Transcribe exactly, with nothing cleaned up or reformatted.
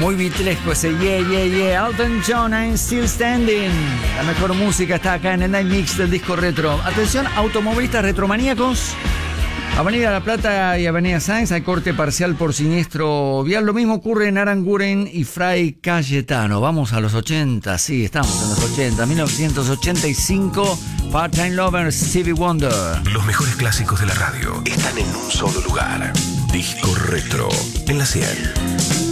Muy vitlesco ese yeah, yeah, yeah. Elton John, I'm Still Standing. La mejor música está acá en el Night Mix del disco retro. Atención, automovilistas retromaníacos. Avenida La Plata y Avenida Sáenz hay corte parcial por siniestro vial. Lo mismo ocurre en Aranguren y Fray Cayetano. Vamos a los ochenta, sí, estamos en los ochenta. mil novecientos ochenta y cinco, Part-Time Lover, Stevie Wonder. Los mejores clásicos de la radio están en un solo lugar. Disco Retro, en la cien.